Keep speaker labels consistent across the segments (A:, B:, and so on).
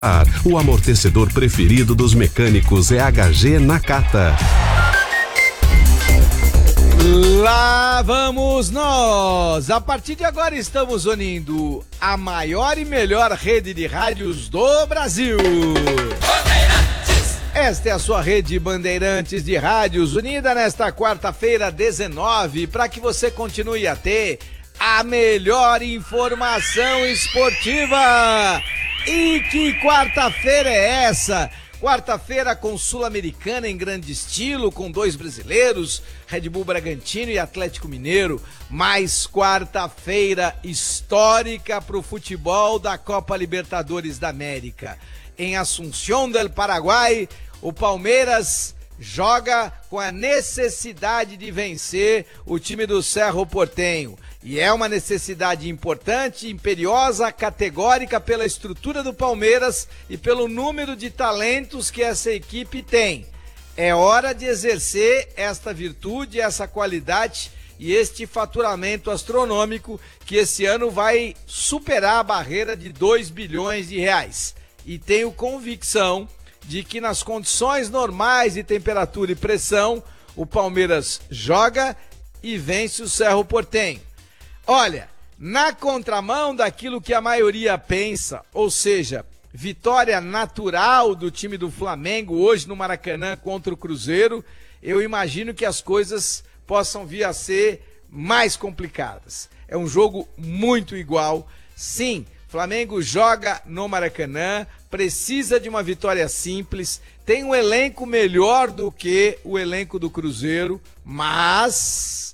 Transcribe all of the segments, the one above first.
A: O amortecedor preferido dos mecânicos é HG Nakata.
B: Lá vamos nós! A partir de agora estamos unindo a maior e melhor rede de rádios do Brasil. Esta é a sua rede Bandeirantes de rádios, unida nesta quarta-feira 19, para que você continue a ter a melhor informação esportiva. E que quarta-feira é essa? Quarta-feira com Sul-Americana em grande estilo, com 2 brasileiros, Red Bull Bragantino e Atlético Mineiro. Mais quarta-feira histórica para o futebol da Copa Libertadores da América. Em Asunción del Paraguai, o Palmeiras joga com a necessidade de vencer o time do Cerro Porteño. E é uma necessidade importante, imperiosa, categórica pela estrutura do Palmeiras e pelo número de talentos que essa equipe tem. É hora de exercer esta virtude, essa qualidade e este faturamento astronômico que esse ano vai superar a barreira de 2 bilhões de reais. E tenho convicção de que nas condições normais de temperatura e pressão, o Palmeiras joga e vence o Cerro Porteño. Olha, na contramão daquilo que a maioria pensa, ou seja, vitória natural do time do Flamengo hoje no Maracanã contra o Cruzeiro, eu imagino que as coisas possam vir a ser mais complicadas. É um jogo muito igual. Sim, Flamengo joga no Maracanã, precisa de uma vitória simples, tem um elenco melhor do que o elenco do Cruzeiro, mas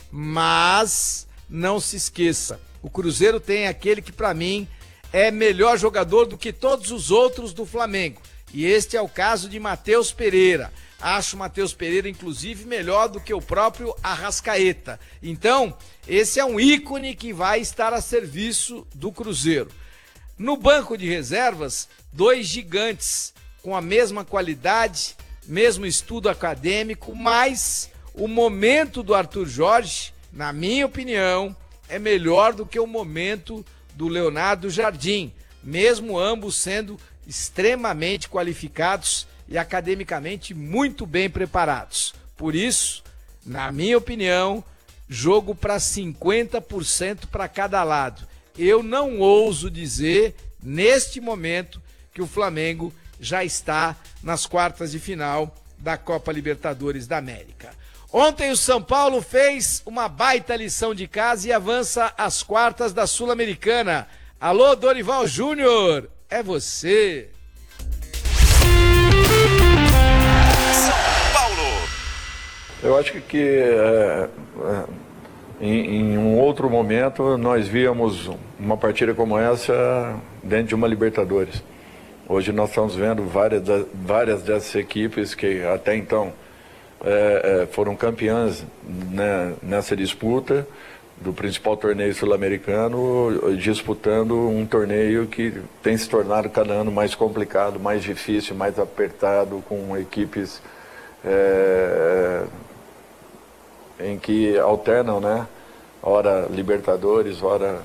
B: não se esqueça, o Cruzeiro tem aquele que para mim é melhor jogador do que todos os outros do Flamengo. E este é o caso de Matheus Pereira. Acho o Matheus Pereira, inclusive, melhor do que o próprio Arrascaeta. Então, esse é um ícone que vai estar a serviço do Cruzeiro. No banco de reservas, 2 gigantes com a mesma qualidade, mesmo estudo acadêmico, mas o momento do Arthur Jorge, na minha opinião, é melhor do que o momento do Leonardo Jardim, mesmo ambos sendo extremamente qualificados e academicamente muito bem preparados. Por isso, na minha opinião, jogo para 50% para cada lado. Eu não ouso dizer, neste momento, que o Flamengo já está nas quartas de final da Copa Libertadores da América. Ontem o São Paulo fez uma baita lição de casa e avança às quartas da Sul-Americana. Alô, Dorival Júnior, é você.
C: São Paulo.
D: Eu acho que em um outro momento nós víamos uma partida como essa dentro de uma Libertadores. Hoje nós estamos vendo várias dessas equipes que até então foram campeãs, né, nessa disputa do principal torneio sul-americano, disputando um torneio que tem se tornado cada ano mais complicado, mais difícil, mais apertado, com equipes em que alternam, né, ora Libertadores, ora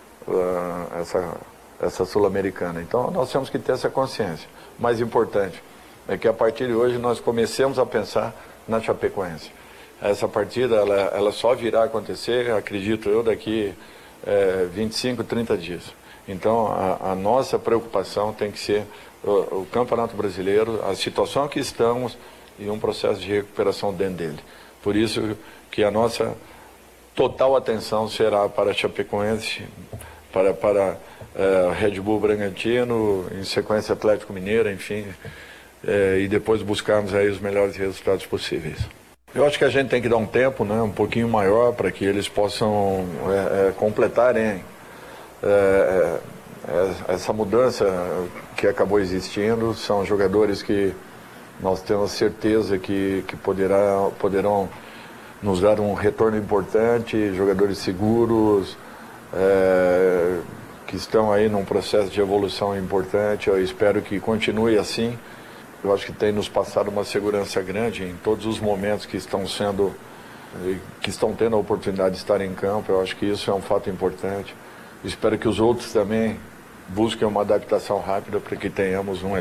D: essa sul-americana. Então nós temos que ter essa consciência. O mais importante é que a partir de hoje nós comecemos a pensar na Chapecoense. Essa partida ela só virá a acontecer, acredito eu, daqui 25, 30 dias. Então a nossa preocupação tem que ser o Campeonato Brasileiro, a situação que estamos e um processo de recuperação dentro dele. Por isso que a nossa total atenção será para a Chapecoense, para Red Bull Bragantino, em sequência Atlético Mineiro, enfim, e depois buscarmos aí os melhores resultados possíveis. Eu acho que a gente tem que dar um tempo, né, um pouquinho maior para que eles possam completarem essa mudança que acabou existindo. São jogadores que nós temos certeza que poderão nos dar um retorno importante, jogadores seguros, que estão aí num processo de evolução importante. Eu espero que continue assim. Eu acho que tem nos passado uma segurança grande em todos os momentos que estão tendo a oportunidade de estar em campo. Eu acho que isso é um fato importante. Espero que os outros também busquem uma adaptação rápida para que tenhamos um